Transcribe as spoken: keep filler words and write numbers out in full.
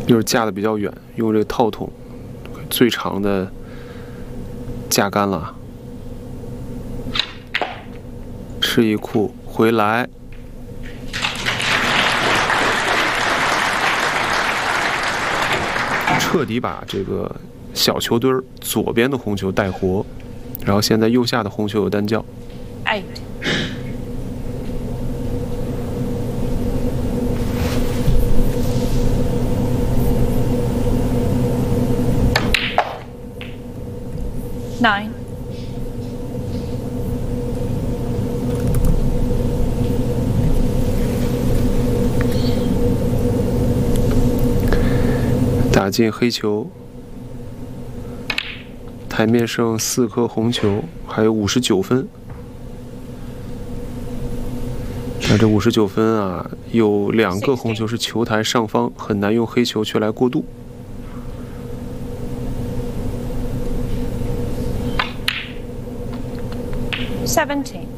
就是架的比较远，用这个套筒最长的架杆了。示意库回来，彻底把这个小球堆儿左边的红球带活，然后现在右下的红球有单叫。 Eight. Nine. 打进黑球，台面剩四颗红球，还有五十九分。那这五十九分啊，有两个红球是球台上方，很难用黑球去来过渡。 Seventeen.